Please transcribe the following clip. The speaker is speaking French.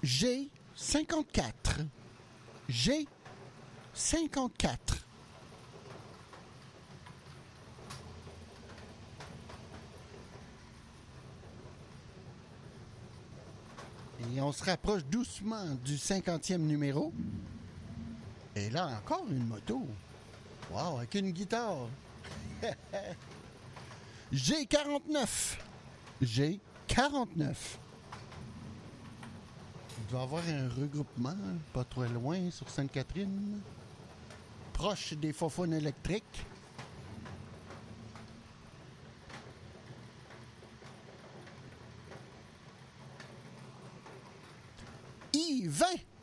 G54. G54. Et on se rapproche doucement du 50e numéro. Et là, encore une moto. Wow, avec une guitare. G49. G49. Il doit y avoir un regroupement, pas trop loin, sur Sainte-Catherine. Proche des Fofounes électriques. I20.